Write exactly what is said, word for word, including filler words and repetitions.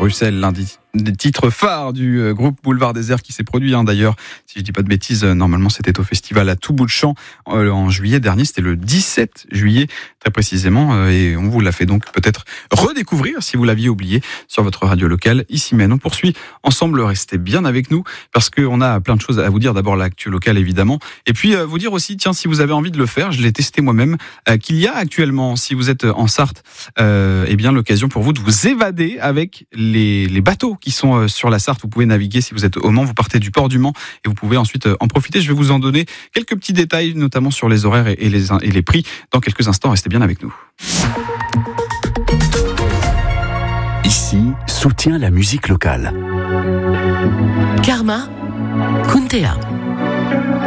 Bruxelles, l'un des, des titres phares du euh, groupe Boulevard Désert qui s'est produit hein, d'ailleurs, si je dis pas de bêtises, euh, normalement c'était au festival à tout bout de champ euh, en juillet dernier, c'était le dix-sept juillet très précisément, euh, et on vous l'a fait donc peut-être redécouvrir si vous l'aviez oublié sur votre radio locale ici même. On poursuit ensemble, restez bien avec nous parce qu'on a plein de choses à vous dire, d'abord l'actu locale évidemment, et puis euh, vous dire aussi, tiens, si vous avez envie de le faire, je l'ai testé moi-même, euh, qu'il y a actuellement, si vous êtes en Sarthe, euh, eh bien l'occasion pour vous de vous évader avec les, les bateaux qui sont euh, sur la Sarthe. Vous pouvez naviguer si vous êtes au Mans, vous partez du port du Mans et vous pouvez ensuite euh, en profiter. Je vais vous en donner quelques petits détails, notamment sur les horaires et, et, les, et les prix dans quelques instants. Restez bien avec nous. Ici, soutient la musique locale. Karma, Kuntea.